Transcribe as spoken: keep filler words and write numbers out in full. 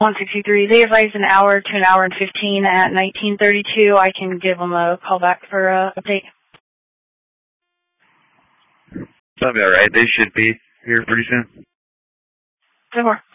one sixty-three. They advised an hour to an hour and fifteen at nineteen thirty-two. I can give them a call back for an uh, update. That'll be alright. They should be here pretty soon. ten four.